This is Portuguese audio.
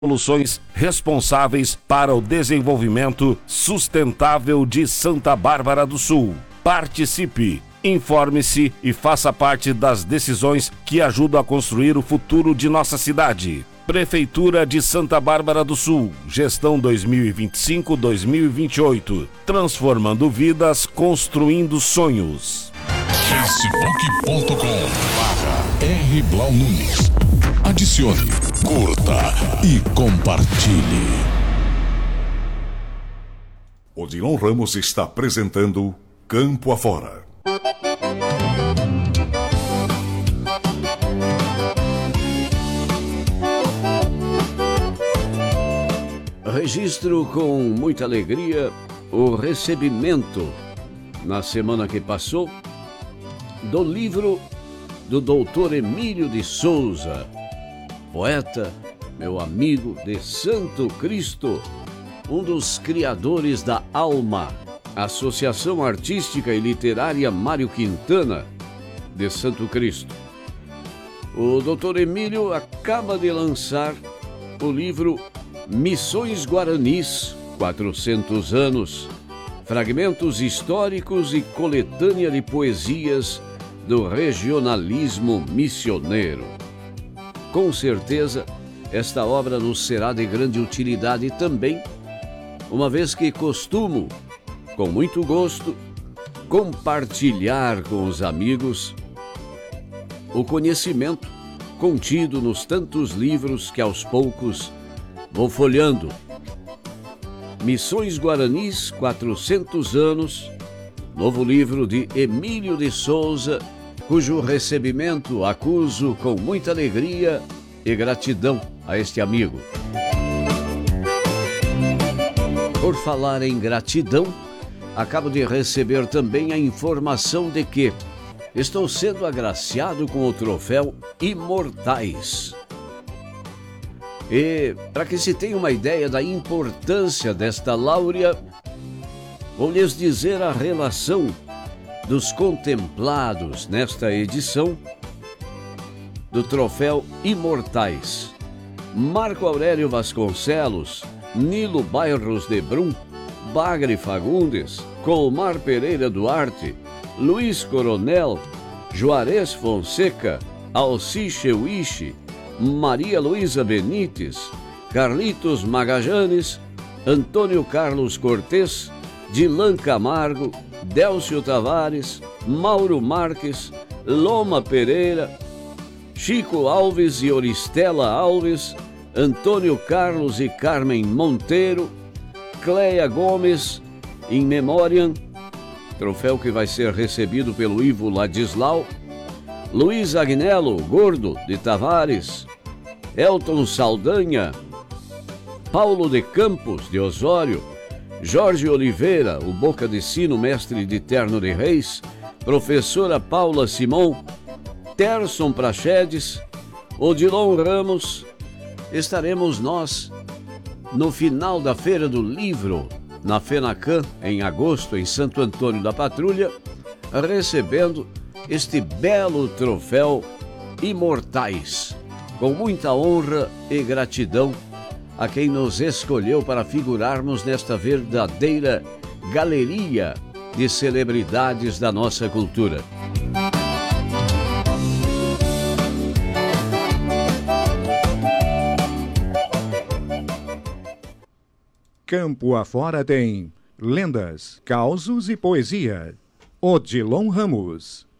soluções responsáveis para o desenvolvimento sustentável de Santa Bárbara do Sul. Participe, informe-se e faça parte das decisões que ajudam a construir o futuro de nossa cidade. Prefeitura de Santa Bárbara do Sul, gestão 2025-2028, transformando vidas, construindo sonhos. Facebook.com/R Blau Nunes. Adicione, curta e compartilhe. Odilon Ramos está apresentando Campo Afora. Registro com muita alegria o recebimento, na semana que passou, do livro do Dr. Emílio de Souza, poeta, meu amigo de Santo Cristo, um dos criadores da ALMA, Associação Artística e Literária Mário Quintana, de Santo Cristo. O Dr. Emílio acaba de lançar o livro Missões Guaranis, 400 anos, fragmentos históricos e coletânea de poesias do regionalismo missioneiro. Com certeza, esta obra nos será de grande utilidade também, uma vez que costumo, com muito gosto, compartilhar com os amigos o conhecimento contido nos tantos livros que aos poucos vou folheando. Missões Guaranis, 400 anos, novo livro de Emílio de Souza, cujo recebimento acuso com muita alegria e gratidão a este amigo. Por falar em gratidão, acabo de receber também a informação de que estou sendo agraciado com o troféu Imortais. E, para que se tenha uma ideia da importância desta láurea, vou lhes dizer a relação dos contemplados nesta edição do troféu Imortais: Marco Aurélio Vasconcelos, Nilo Bairros de Brum, Bagre Fagundes, Colmar Pereira Duarte, Luiz Coronel, Juarez Fonseca, Alciche Wishi, Maria Luísa Benites, Carlitos Magajanes, Antônio Carlos Cortês, Dilan Camargo, Délcio Tavares, Mauro Marques, Loma Pereira, Chico Alves e Oristela Alves, Antônio Carlos e Carmen Monteiro, Cleia Gomes, In Memoriam, troféu que vai ser recebido pelo Ivo Ladislau, Luiz Agnello Gordo de Tavares, Elton Saldanha, Paulo de Campos de Osório, Jorge Oliveira, o Boca de Sino, mestre de Terno de Reis, professora Paula Simon, Terson Prachedes, Odilon Ramos. Estaremos nós no final da Feira do Livro, na FENACAM, em agosto, em Santo Antônio da Patrulha, recebendo este belo troféu Imortais, com muita honra e gratidão a quem nos escolheu para figurarmos nesta verdadeira galeria de celebridades da nossa cultura. Campo Afora tem lendas, causos e poesia. Odilon Ramos.